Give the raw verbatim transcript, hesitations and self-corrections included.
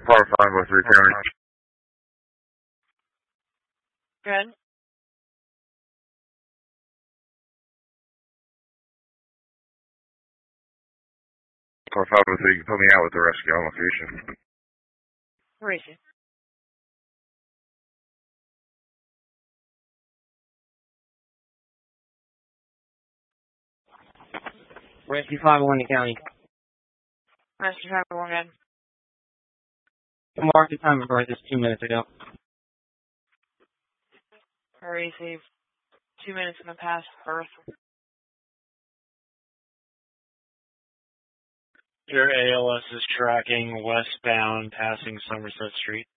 Car five oh three County. Good. Car five oh three, you can put me out with the rescue on location. Where is he? Rescue five one in County. Rescue five one good. Mark the time of birth is two minutes ago. Where is he? Two minutes in the past birth. Your A L S is tracking westbound, passing Somerset Street.